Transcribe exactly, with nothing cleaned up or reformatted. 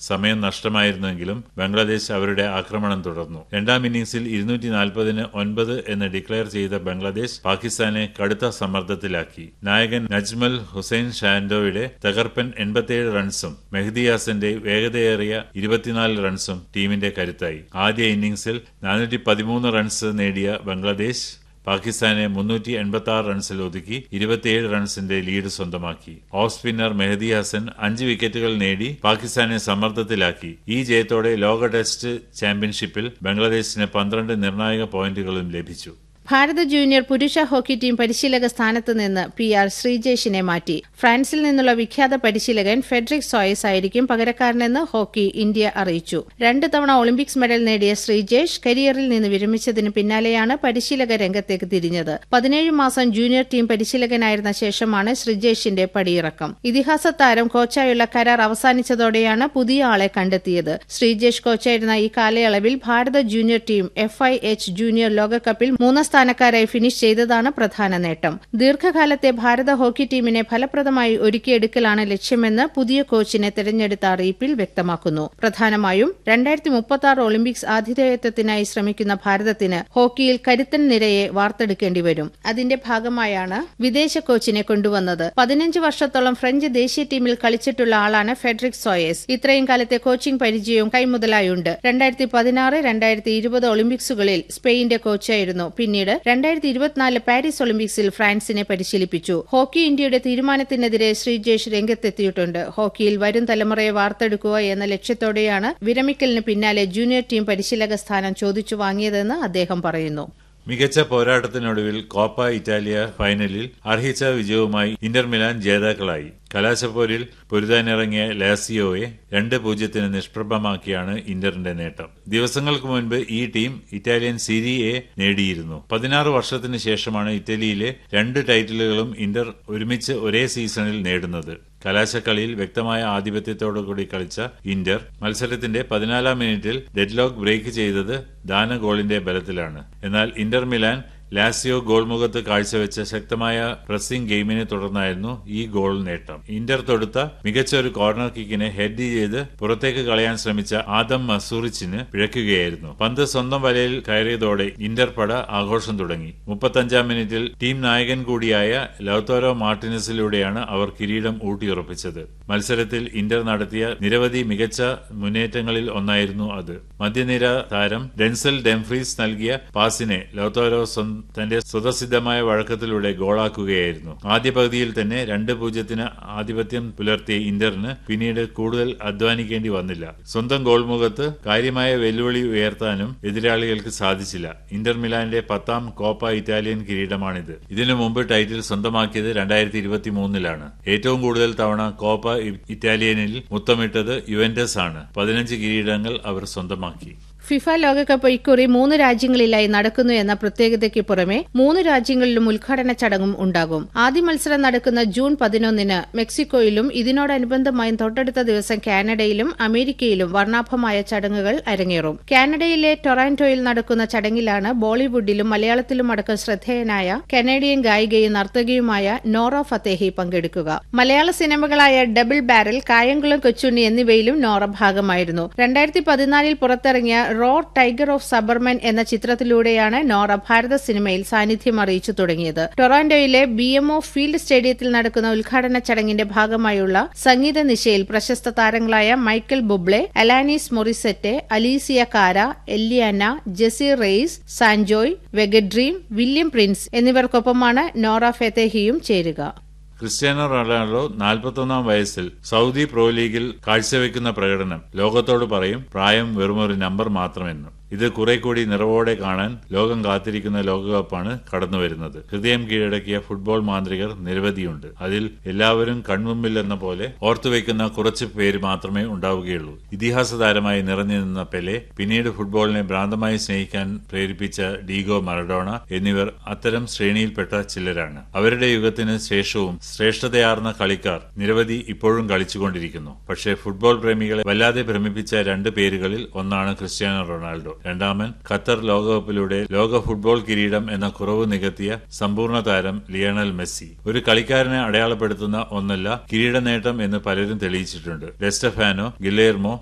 സമയം നഷ്ടമായിരുന്നെങ്കിലും ബംഗ്ലാദേശ് അവരുടെ ആക്രമണം തുടർന്നു. രണ്ടാം ഇന്നിംഗ്സിൽ ഇരുന്നൂറ്റി നാൽപ്പതിന് ഒൻപത് എന്ന് ഡിക്ലെയർ ചെയ്ത ബംഗ്ലാദേശ് പാകിസ്ഥാനെ കടുത്ത സമ്മർദ്ദത്തിലാക്കി. നായകൻ നജ്മൽ ഹുസൈൻ ഷാൻഡോയുടെ തകർപ്പൻ എൺപത്തിയേഴ് റൺസും മെഹ്ദി ഹസന്റെ വേഗതയേറിയ ഇരുപത്തിനാല് റൺസും ടീമിന്റെ കരുത്തായി. ആദ്യ ഇന്നിംഗ്സിൽ നാനൂറ്റി പതിമൂന്ന് റൺസ് നേടിയ ബംഗ്ലാദേശ് പാകിസ്ഥാനെ മുന്നൂറ്റി എൺപത്തി ആറ് റൺസിൽ ഒതുക്കി ഇരുപത്തിയേഴ് റൺസിന്റെ ലീഡ് സ്വന്തമാക്കി. ഓഫ് സ്പിന്നർ മെഹ്ദി ഹസൻ അഞ്ച് വിക്കറ്റുകൾ നേടി പാകിസ്ഥാനെ സമ്മർദ്ദത്തിലാക്കി. ഈ ജയത്തോടെ ലോക ടെസ്റ്റ് ചാമ്പ്യൻഷിപ്പിൽ ബംഗ്ലാദേശിന് പന്ത്രണ്ട് നിർണായക പോയിന്റുകളും ലഭിച്ചു. ഭാരത ജൂനിയർ പുരുഷ ഹോക്കി ടീം പരിശീലക സ്ഥാനത്ത് നിന്ന് പി ആർ ശ്രീജേഷിനെ മാറ്റി. ഫ്രാൻസിൽ നിന്നുള്ള വിഖ്യാത പരിശീലകൻ ഫെഡറിക് സോയസ് ആയിരിക്കും പകരക്കാരനെന്ന് ഹോക്കി ഇന്ത്യ അറിയിച്ചു. രണ്ട് തവണ ഒളിമ്പിക്സ് മെഡൽ നേടിയ ശ്രീജേഷ് കരിയറിൽ നിന്ന് വിരമിച്ചതിന് പിന്നാലെയാണ് പരിശീലക രംഗത്തേക്ക് തിരിഞ്ഞത്. പതിനേഴ് മാസം ജൂനിയർ ടീം പരിശീലകനായിരുന്ന ശേഷമാണ് ശ്രീജേഷിന്റെ പടിയിറക്കം. ഇതിഹാസ താരം കോച്ചായുള്ള കരാർ അവസാനിച്ചതോടെയാണ് പുതിയ ആളെ കണ്ടെത്തിയത്. ശ്രീജേഷ് കോച്ചായിരുന്ന ഈ കാലയളവിൽ ഭാരത junior team F I H junior ലോകകപ്പിൽ മൂന്നാം സ്ഥാനക്കാരായി ഫിനിഷ് ചെയ്തതാണ് പ്രധാന നേട്ടം. ദീർഘകാലത്തെ ഭാരത ഹോക്കി ടീമിനെ ഫലപ്രദമായി ഒരുക്കിയെടുക്കലാണ് ലക്ഷ്യമെന്ന് പുതിയ കോച്ചിനെ തെരഞ്ഞെടുത്ത അറിയിപ്പിൽ വ്യക്തമാക്കുന്നു. പ്രധാനമായും രണ്ടായിരത്തി മുപ്പത്തി ആറ് ഒളിമ്പിക്സ് ആതിഥേയത്വത്തിനായി ശ്രമിക്കുന്ന ഭാരതത്തിന് ഹോക്കിയിൽ കരുത്തൻ നിരയെ വാർത്തെടുക്കേണ്ടി വരും. അതിന്റെ ഭാഗമായാണ് വിദേശ കോച്ചിനെ കൊണ്ടുവന്നത്. പതിനഞ്ച് വർഷത്തോളം ഫ്രഞ്ച് ദേശീയ ടീമിൽ കളിച്ചിട്ടുള്ള ആളാണ് ഫെഡറിക് സോയസ്. ഇത്രയും കാലത്തെ കോച്ചിംഗ് പരിചയവും കൈമുതലായുണ്ട്. രണ്ടായിരത്തി പതിനാറ് രണ്ടായിരത്തി ഇരുപത് ഒളിമ്പിക്സുകളിൽ സ്പെയിന്റെ കോച്ചായിരുന്നു. പിന്നീട് രണ്ടായിരത്തി ഇരുപത്തിനാല് പാരീസ് ഒളിമ്പിക്സിൽ ഫ്രാൻസിനെ പരിശീലിപ്പിച്ചു. ഹോക്കി ഇന്ത്യയുടെ തീരുമാനത്തിനെതിരെ ശ്രീജേഷ് രംഗത്തെത്തിയിട്ടുണ്ട്. ഹോക്കിയിൽ വരും തലമുറയെ വാർത്തെടുക്കുക എന്ന ലക്ഷ്യത്തോടെയാണ് വിരമിക്കലിന് പിന്നാലെ ജൂനിയർ ടീം പരിശീലക സ്ഥാനം ചോദിച്ചു വാങ്ങിയതെന്ന് അദ്ദേഹം പറയുന്നു. മികച്ച പോരാട്ടത്തിനൊടുവിൽ കോപ്പ ഇറ്റാലിയ ഫൈനലിൽ അർഹിച്ച വിജയവുമായി ഇന്റർ മിലാൻ ജേതാക്കളായി. കലാശപ്പോരിൽ പൊരുതാനിറങ്ങിയ ലാസിയോയെ രണ്ട് പൂജ്യത്തിന് നിഷ്പ്രഭമാക്കിയാണ് ഇന്ററിന്റെ നേട്ടം. ദിവസങ്ങൾക്ക് മുൻപ് ഈ ടീം ഇറ്റാലിയൻ സീരി എ നേടിയിരുന്നു. പതിനാറ് വർഷത്തിന് ശേഷമാണ് ഇറ്റലിയിലെ രണ്ട് ടൈറ്റിലുകളും ഇന്റർ ഒരുമിച്ച് ഒരേ സീസണിൽ നേടുന്നത്. കലാശക്കളിയിൽ വ്യക്തമായ ആധിപത്യത്തോടുകൂടി കളിച്ച ഇന്റർ മത്സരത്തിന്റെ പതിനാലാം മിനിറ്റിൽ ഡെഡ്ലോക്ക് ബ്രേക്ക് ചെയ്തത് ദാന ഗോളിന്റെ ബലത്തിലാണ്. എന്നാൽ ഇന്റർ മിലാൻ ലാസിയോ ഗോൾമുഖത്ത് കാഴ്ചവെച്ച ശക്തമായ പ്രസിംഗ് ഗെയിമിനെ തുടർന്നായിരുന്നു ഈ ഗോൾ നേട്ടം. ഇന്റർ തൊടുത്ത മികച്ച ഒരു കോർണർ കിക്കിനെ ഹെഡ് ചെയ്ത് പുറത്തേക്ക് കളയാൻ ശ്രമിച്ച ആദം മസൂറിച്ചിന് പിഴയ്ക്കുകയായിരുന്നു. പന്ത് സ്വന്തം വലയിൽ കയറിയതോടെ ഇന്റർ പട ആഘോഷം തുടങ്ങി. മുപ്പത്തഞ്ചാം മിനിറ്റിൽ ടീം നായകൻ കൂടിയായ ലൗതാരോ മാർട്ടിനസിലൂടെയാണ് അവർ കിരീടം ഊട്ടിയുറപ്പിച്ചത്. മത്സരത്തിൽ ഇന്റർ നടത്തിയ നിരവധി മികച്ച മുന്നേറ്റങ്ങളിൽ ഒന്നായിരുന്നു അത്. മധ്യനിര താരം ഡെൻസൽ ഡെംഫ്രീസ് നൽകിയ പാസിനെ ലൗതാരോ തന്റെ സ്വതസിദ്ധമായ വഴക്കത്തിലൂടെ ഗോളാക്കുകയായിരുന്നു. ആദ്യ പകുതിയിൽ തന്നെ രണ്ട് പൂജ്യത്തിന് ആധിപത്യം പുലർത്തിയ ഇന്ററിന് പിന്നീട് കൂടുതൽ അധ്വാനിക്കേണ്ടി വന്നില്ല. സ്വന്തം ഗോൾമുഖത്ത് കാര്യമായ വെല്ലുവിളി ഉയർത്താനും എതിരാളികൾക്ക് സാധിച്ചില്ല. ഇന്റർ മിലാന്റെ പത്താം കോപ്പ ഇറ്റാലിയൻ കിരീടമാണിത്. ഇതിനു മുമ്പ് ടൈറ്റിൽ സ്വന്തമാക്കിയത് രണ്ടായിരത്തി ഇരുപത്തി മൂന്നിലാണ്. ഏറ്റവും കൂടുതൽ തവണ കോപ്പ ഇറ്റാലിയനിൽ മുത്തമിട്ടത് യുവന്റസ് ആണ്. പതിനഞ്ച് കിരീടങ്ങൾ അവർ സ്വന്തമാക്കി. ഫിഫ ലോകകപ്പ് ഇക്കുറി മൂന്ന് രാജ്യങ്ങളിലായി നടക്കുന്നു എന്ന പ്രത്യേകതയ്ക്ക് പുറമെ മൂന്ന് രാജ്യങ്ങളിലും ഉദ്ഘാടന ചടങ്ങും ഉണ്ടാകും. ആദ്യ മത്സരം നടക്കുന്ന ജൂൺ പതിനൊന്നിന് മെക്സിക്കോയിലും ഇതിനോടനുബന്ധമായും തൊട്ടടുത്ത ദിവസം കാനഡയിലും അമേരിക്കയിലും വർണ്ണാഭമായ ചടങ്ങുകൾ അരങ്ങേറും. കാനഡയിലെ ടൊറാന്റോയിൽ നടക്കുന്ന ചടങ്ങിലാണ് ബോളിവുഡിലും മലയാളത്തിലും അടക്കം ശ്രദ്ധേയനായ കനേഡിയൻ ഗായികയും നർത്തകിയുമായ നോറ ഫത്തേഹി പങ്കെടുക്കുക. മലയാള സിനിമകളായ ഡബിൾ ബാരൽ, കായംകുളം കൊച്ചുണ്ണി എന്നിവയിലും നോറ ഭാഗമായിരുന്നു. രണ്ടായിരത്തി പതിനാലിൽ പുറത്തിറങ്ങിയ റോ ടൈഗർ ഓഫ് സബർമൻ എന്ന ചിത്രത്തിലൂടെയാണ് നോറ ഭാരത സിനിമയിൽ സാന്നിധ്യം അറിയിച്ചു തുടങ്ങിയത്. ടൊറാന്റോയിലെ ബി എം ഒ ഫീൽഡ് സ്റ്റേഡിയത്തിൽ നടക്കുന്ന ഉദ്ഘാടന ചടങ്ങിന്റെ ഭാഗമായുള്ള സംഗീത നിശയിൽ പ്രശസ്ത താരങ്ങളായ മൈക്കൽ ബുബ്ലെ, അലാനീസ് മൊറിസെറ്റെ, അലീസിയ കാര, എല്ലിയാന, Jessy raise, Sanjoy, വെഗഡ്രീം, William Prince എന്നിവർക്കൊപ്പമാണ് Nora ഫത്തേഹിയും ചേരുക. ക്രിസ്ത്യാനോ റൊണാൾഡോ നാൽപ്പത്തൊന്നാം വയസ്സിൽ സൗദി പ്രോ ലീഗിൽ കാഴ്ചവെക്കുന്ന പ്രകടനം ലോകത്തോട് പറയും പ്രായം വെറുമൊരു നമ്പർ മാത്രമെന്ന്. ഇത് കുറെ കൂടി നിറവോടെ കാണാൻ ലോകം കാത്തിരിക്കുന്ന ലോകകപ്പാണ് കടന്നുവരുന്നത്. ഹൃദയം കീഴടക്കിയ ഫുട്ബോൾ മാന്ത്രികർ നിരവധിയുണ്ട്. അതിൽ എല്ലാവരും കൺമുമ്പിൽ എന്ന പോലെ ഓർത്തുവെക്കുന്ന കുറച്ച് പേര് മാത്രമേ ഉണ്ടാവുകയുള്ളൂ. ഇതിഹാസ താരമായി നിറഞ്ഞു നിന്ന പെലെ, പിന്നീട് ഫുട്ബോളിനെ ഭ്രാന്തമായി സ്നേഹിക്കാൻ പ്രേരിപ്പിച്ച ഡീഗോ മറഡോണ എന്നിവർ അത്തരം ശ്രേണിയിൽപ്പെട്ട ചിലരാണ്. അവരുടെ യുഗത്തിന് ശേഷവും ശ്രേഷ്ഠതയാർന്ന കളിക്കാർ നിരവധി ഇപ്പോഴും കളിച്ചുകൊണ്ടിരിക്കുന്നു. പക്ഷേ ഫുട്ബോൾ പ്രേമികളെ വല്ലാതെ ഭ്രമിപ്പിച്ച രണ്ട് പേരുകളിൽ ഒന്നാണ് ക്രിസ്ത്യാനോ റൊണാൾഡോ. രണ്ടാമൻ ഖത്തർ ലോകകപ്പിലൂടെ ലോക ഫുട്ബോൾ കിരീടം എന്ന കുറവ് നികത്തിയ സമ്പൂർണ്ണ താരം ലിയണൽ മെസ്സി. ഒരു കളിക്കാരനെ അടയാളപ്പെടുത്തുന്ന ഒന്നല്ല കിരീട നേട്ടം എന്ന് പലരും തെളിയിച്ചിട്ടുണ്ട്. ഡെസ്റ്റഫാനോ, ഗില്ലേർമോ,